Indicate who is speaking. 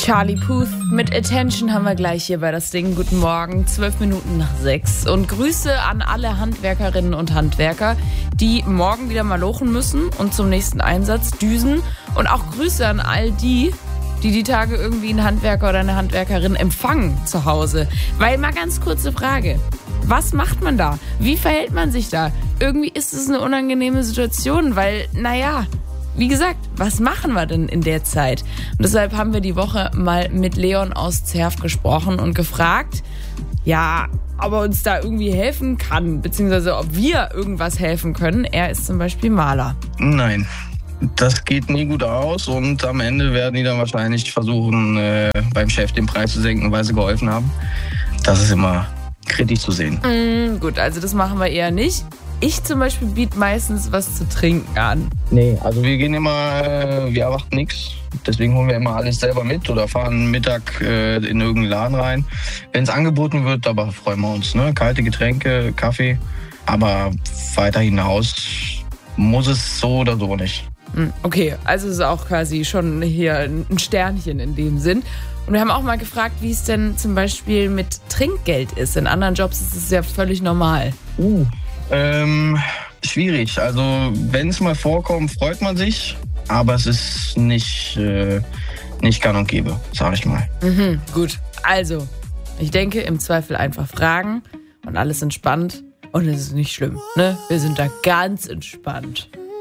Speaker 1: Charlie Puth mit Attention haben wir gleich hier bei das Ding. Guten Morgen, 6:12. Und Grüße an alle Handwerkerinnen und Handwerker, die morgen wieder malochen müssen und zum nächsten Einsatz düsen. Und auch Grüße an all die Tage irgendwie einen Handwerker oder eine Handwerkerin empfangen zu Hause. Weil mal ganz kurze Frage. Was macht man da? Wie verhält man sich da? Irgendwie ist es eine unangenehme Situation, weil, wie gesagt, was machen wir denn in der Zeit? Und deshalb haben wir die Woche mal mit Leon aus Zerf gesprochen und gefragt, ob er uns da irgendwie helfen kann, beziehungsweise ob wir irgendwas helfen können. Er ist zum Beispiel Maler.
Speaker 2: Nein, das geht nie gut aus und am Ende werden die dann wahrscheinlich versuchen, beim Chef den Preis zu senken, weil sie geholfen haben. Das ist immer kritisch zu sehen.
Speaker 1: Gut, also das machen wir eher nicht. Ich zum Beispiel biete meistens was zu trinken an.
Speaker 2: Nee, also wir erwarten nichts. Deswegen holen wir immer alles selber mit oder fahren Mittag in irgendeinen Laden rein. Wenn es angeboten wird, aber freuen wir uns. Ne? Kalte Getränke, Kaffee. Aber weiter hinaus muss es so oder so nicht.
Speaker 1: Okay, also ist auch quasi schon hier ein Sternchen in dem Sinn. Und wir haben auch mal gefragt, wie es denn zum Beispiel mit Trinkgeld ist. In anderen Jobs ist es ja völlig normal.
Speaker 2: Schwierig. Also wenn es mal vorkommt, freut man sich. Aber es ist nicht gang und gäbe, sag ich mal.
Speaker 1: Gut, also ich denke, im Zweifel einfach fragen und alles entspannt. Und es ist nicht schlimm, ne? Wir sind da ganz entspannt.